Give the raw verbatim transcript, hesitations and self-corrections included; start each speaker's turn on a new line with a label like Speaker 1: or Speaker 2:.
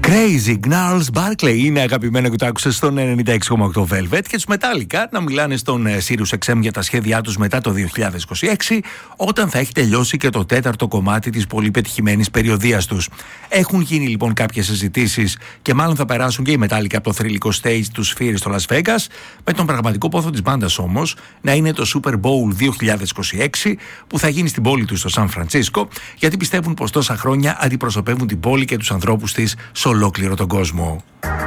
Speaker 1: Crazy Gnarls Barkley είναι αγαπημένο και το άκουσε στον ενενήντα έξι κόμμα οκτώ Velvet, και τους Metallica να μιλάνε στον Sirius εξ εμ για τα σχέδιά τους μετά το δύο χιλιάδες είκοσι έξι, όταν θα έχει τελειώσει και το τέταρτο κομμάτι της πολύ πετυχημένης περιοδίας τους. Έχουν γίνει λοιπόν κάποιες συζητήσεις και μάλλον θα περάσουν και οι Metallica από το θρυλικό stage του Sphere στο Las Vegas, με τον πραγματικό πόθο της μπάντας όμως να είναι το Super Bowl δύο χιλιάδες είκοσι έξι που θα γίνει στην πόλη τους στο Σαν Φρανσίσκο, γιατί πιστεύουν πως τόσα χρόνια αντιπροσωπεύουν την πόλη και τους ανθρώπους της σε ολόκληρο τον κόσμο.